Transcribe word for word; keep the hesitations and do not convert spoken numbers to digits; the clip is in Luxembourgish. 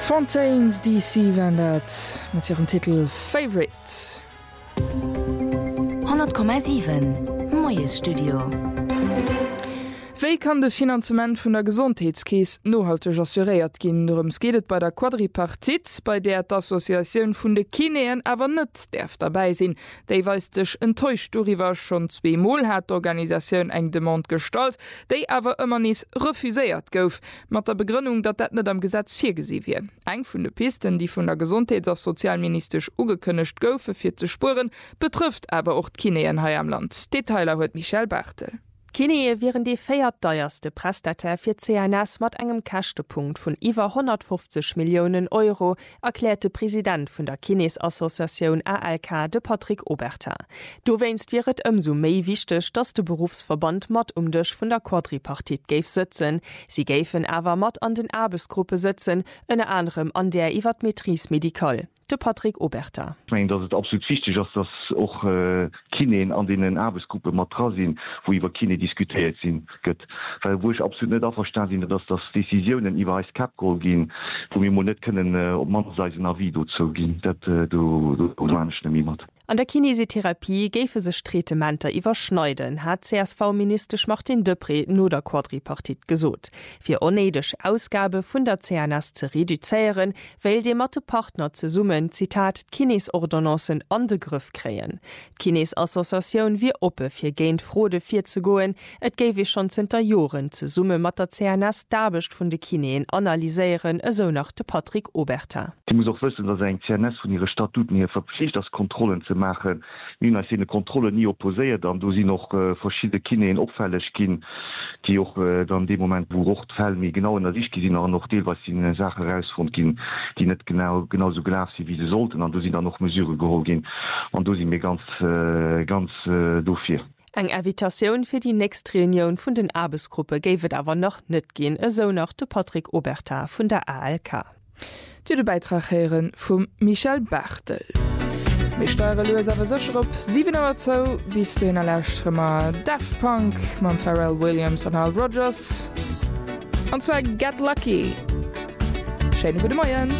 Fontaines D C wendet mit ihrem Titel Favorite. hundert Komma sieben Moes Studio. Wéi kann de Finanzement vun der Gesundheitskees nohalteg assuréiert ginn, Dorums gehtet bei der Quadripartit, bei der d'Assoziatioun vun de Kineen awer net derf dabei sinn. Déi weist sech enttäuscht doriwer schon zwee Mol hat d'Organisaioun eng Demont stalt, déi awer ëmmer nis refuséiert gouf, mat der Begründung, dat dat net am Gesetz virgesi wie. Eng vun de Pisten, die vun der Gesundheits- auf sozialministersch ugekënnecht goufe fir ze spuren, betrifft awer och Kineen hai am Land. Detailer huet Michel Bartel. Kinee wären die feierteuerste Prestateur fir C N S mat engem Kachtepunkt vun iwwer hundertfünfzig Millionen Euro, erklärte Präsident vun der Kineesassoziatioun A L K de Patrick Oberter. Du weinst wäret ëmso méi wichtech, dats de Berufsverband mat umdech vun der Quadripartit géif sitzen. Sie géifen awer mat an den Arbeitsgruppe sitzen, ënne anderem an der iwwer Metris Medikal. De Patrick Oberter. Ich meine, das ist absolut wichtig, dass das auch äh, Kineen an den Arbeitsgruppe mat dran sind, wo über Kine diskutiert sind. Gött. Weil wo ich absolut nicht verstanden bin, dass das Decisionen über als Capcall gehen, wo wir nicht können äh, op man Seite nach Video zu gehen. Das äh, du, du, du nicht niemand. An der Kinesiotherapie géfe se Stretementer iwwer schneiden, hat C S V-Minister Martin Depré no der Quadripartit gesot. Fir onedech Ausgabe vun der C N S ze reduzéieren, well de matte Partner ze summen, Zitat, Kinesordonnancen an de Griff kreien. Kineesassoziatioun wie oppe fir géint Frode fir ze goen, et géiwe schon zenter Joren ze summe mat der C N S dabecht vun de Kineen analyseieren, eso nach de Patrick Oberter. Die muss auch wissen, dass eng C N S vun ihre Statuten hier verpflicht, das Kontrollen zu machen, wie als eine Kontrolle nie opposiert, dann do sie noch äh, verschiedene Kineen opfällig gehen, die auch äh, dann dem Moment, wo Rochtfällen mir genau in der Sicht gesehen haben, noch Teil, was sie in eine Sache rausfund gehen, die nicht genau genauso gelaufen sind, wie sie sollten, dann do sie dann noch Mesure geholt gehen, und do sie mir ganz äh, ganz äh, dofir. Eng Invitationun fir die nächste Reunion vun den Arbeitsgruppe géifet awer noch net gin, eso nach de Patrick Oberter vun der A L K. Di de Beitrag heieren vum Michel Bartel. Wir steuern Louis aber sicher auf sieben Uhr zwei, bis du in der Lehrströmer Daft Punk, mit Pharrell Williams und Hal Rogers. Und zwar Get Lucky. Schönen guten Morgen.